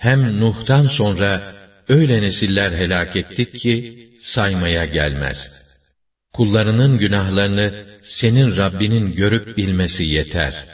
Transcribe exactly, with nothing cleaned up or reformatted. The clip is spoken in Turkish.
Hem Nuh'tan sonra öyle nesiller helak ettik ki saymaya gelmez. Kullarının günahlarını senin Rabbinin görüp bilmesi yeter.